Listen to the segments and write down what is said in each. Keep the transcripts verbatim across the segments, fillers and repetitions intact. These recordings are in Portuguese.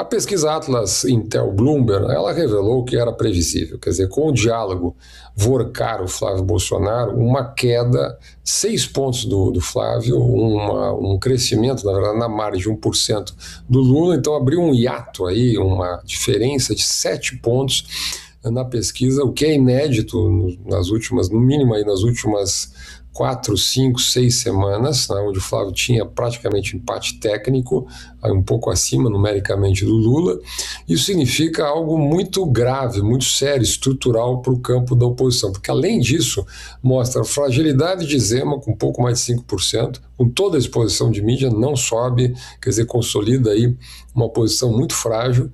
A pesquisa Atlas Intel Bloomberg, ela revelou que era previsível, quer dizer, com o diálogo Vorcaro-Flávio Bolsonaro, uma queda, seis pontos do, do Flávio, uma, um crescimento, na verdade, na margem de um por cento do Lula, então abriu um hiato aí, uma diferença de sete pontos na pesquisa, o que é inédito nas últimas, no mínimo aí nas últimas quatro, cinco, seis semanas, né, onde o Flávio tinha praticamente empate técnico, aí um pouco acima numericamente do Lula. Isso significa algo muito grave, muito sério, estrutural para o campo da oposição, porque além disso mostra a fragilidade de Zema com um pouco mais de cinco por cento, com toda a exposição de mídia, não sobe, quer dizer, consolida aí uma posição muito frágil.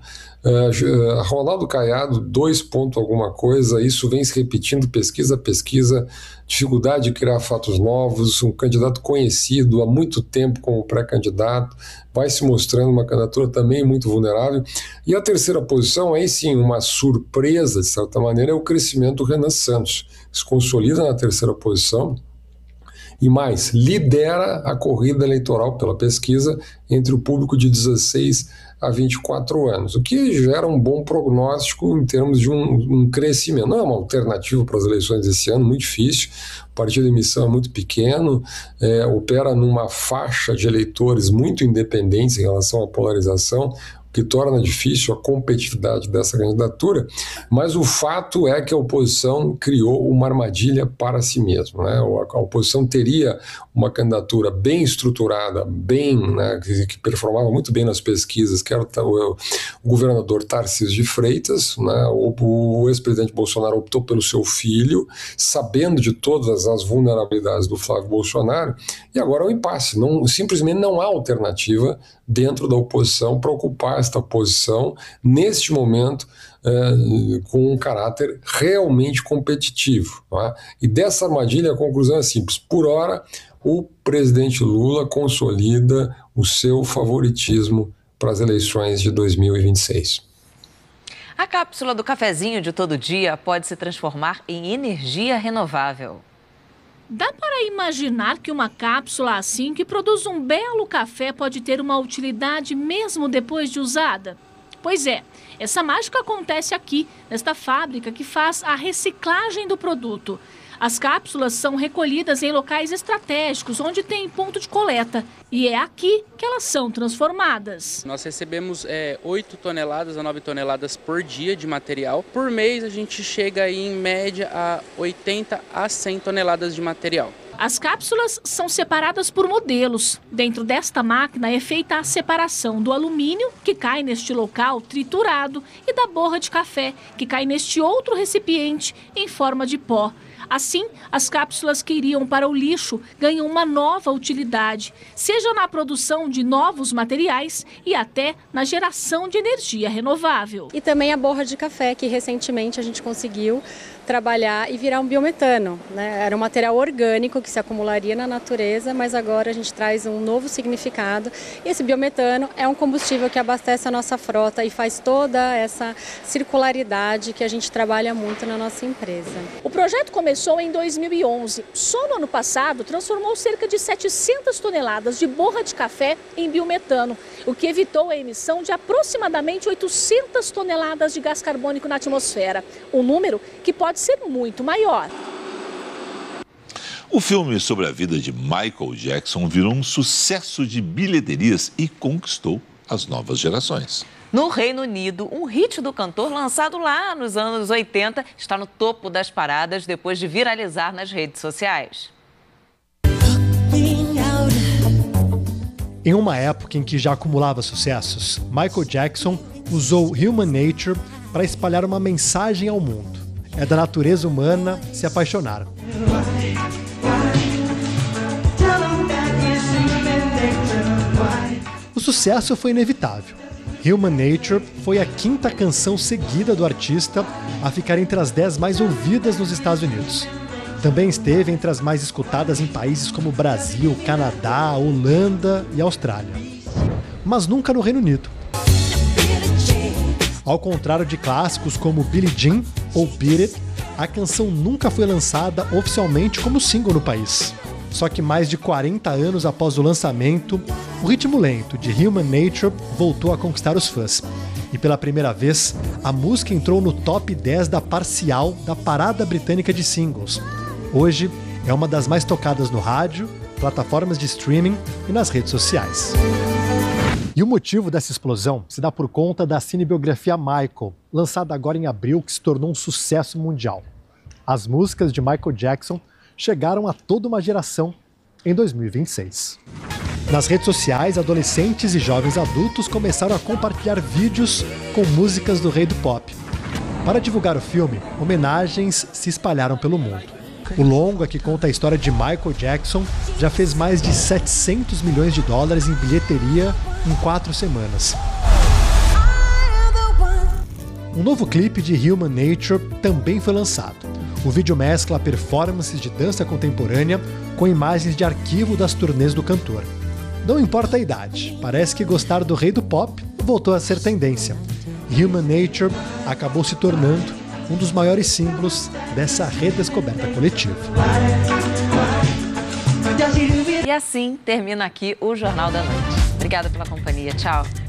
Uh, Ronaldo Caiado, dois pontos alguma coisa, isso vem se repetindo pesquisa a pesquisa, dificuldade de criar fatos novos, um candidato conhecido há muito tempo como pré-candidato, vai se mostrando uma candidatura também muito vulnerável. E a terceira posição, aí sim, uma surpresa, de certa maneira, é o crescimento do Renan Santos, que se consolida na terceira posição, e mais, lidera a corrida eleitoral pela pesquisa entre o público de dezesseis a vinte e quatro anos, o que gera um bom prognóstico em termos de um, um crescimento. Não é uma alternativa para as eleições desse ano, muito difícil, o partido de emissão é muito pequeno, é, opera numa faixa de eleitores muito independentes em relação à polarização, que torna difícil a competitividade dessa candidatura, mas o fato é que a oposição criou uma armadilha para si mesma, né? A oposição teria uma candidatura bem estruturada, bem, né, que, que performava muito bem nas pesquisas, que era o, o governador Tarcísio de Freitas, né? o, o ex-presidente Bolsonaro optou pelo seu filho, sabendo de todas as vulnerabilidades do Flávio Bolsonaro, e agora é um impasse, não, simplesmente não há alternativa dentro da oposição para ocupar esta posição, neste momento, é, com um caráter realmente competitivo. Não é? E dessa armadilha a conclusão é simples. Por hora, o presidente Lula consolida o seu favoritismo para as eleições de dois mil e vinte e seis. A cápsula do cafezinho de todo dia pode se transformar em energia renovável. Dá para imaginar que uma cápsula assim que produz um belo café pode ter uma utilidade mesmo depois de usada? Pois é, essa mágica acontece aqui, nesta fábrica que faz a reciclagem do produto. As cápsulas são recolhidas em locais estratégicos, onde tem ponto de coleta. E é aqui que elas são transformadas. Nós recebemos é, oito toneladas a nove toneladas por dia de material. Por mês a gente chega aí, em média a oitenta a cem toneladas de material. As cápsulas são separadas por modelos. Dentro desta máquina é feita a separação do alumínio, que cai neste local triturado, e da borra de café, que cai neste outro recipiente em forma de pó. Assim, as cápsulas que iriam para o lixo ganham uma nova utilidade, seja na produção de novos materiais e até na geração de energia renovável. E também a borra de café, que recentemente a gente conseguiu trabalhar e virar um biometano, né? Era um material orgânico que se acumularia na natureza, mas agora a gente traz um novo significado. E esse biometano é um combustível que abastece a nossa frota e faz toda essa circularidade que a gente trabalha muito na nossa empresa. O projeto começou em dois mil e onze. Só no ano passado transformou cerca de setecentas toneladas de borra de café em biometano, o que evitou a emissão de aproximadamente oitocentas toneladas de gás carbônico na atmosfera, um número que pode ser muito maior. O filme sobre a vida de Michael Jackson virou um sucesso de bilheterias e conquistou as novas gerações. No Reino Unido, um hit do cantor lançado lá nos anos oitenta está no topo das paradas depois de viralizar nas redes sociais. Em uma época em que já acumulava sucessos, Michael Jackson usou Human Nature para espalhar uma mensagem ao mundo. É da natureza humana se apaixonar. O sucesso foi inevitável. Human Nature foi a quinta canção seguida do artista a ficar entre as dez mais ouvidas nos Estados Unidos. Também esteve entre as mais escutadas em países como Brasil, Canadá, Holanda e Austrália. Mas nunca no Reino Unido. Ao contrário de clássicos como Billie Jean ou Beat It, a canção nunca foi lançada oficialmente como single no país. Só que mais de quarenta anos após o lançamento, O ritmo lento de Human Nature voltou a conquistar os fãs. E pela primeira vez, a música entrou no top dez da parcial da parada britânica de singles. Hoje, é uma das mais tocadas no rádio, plataformas de streaming e nas redes sociais. E o motivo dessa explosão se dá por conta da cinebiografia Michael, lançada agora em abril, que se tornou um sucesso mundial. As músicas de Michael Jackson chegaram a toda uma geração em dois mil e vinte e seis. Nas redes sociais, adolescentes e jovens adultos começaram a compartilhar vídeos com músicas do rei do pop. Para divulgar o filme, homenagens se espalharam pelo mundo. O longa, que conta a história de Michael Jackson, já fez mais de setecentos milhões de dólares em bilheteria em quatro semanas. Um novo clipe de Human Nature também foi lançado. O vídeo mescla performances de dança contemporânea com imagens de arquivo das turnês do cantor. Não importa a idade, parece que gostar do rei do pop voltou a ser tendência. Human Nature acabou se tornando um dos maiores símbolos dessa redescoberta coletiva. E assim termina aqui o Jornal da Noite. Obrigada pela companhia. Tchau.